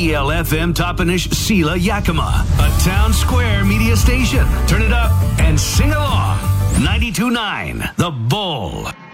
CLFM Toppenish Sela Yakima, a Town Square media station. Turn it up and sing along. 92.9 The Bull.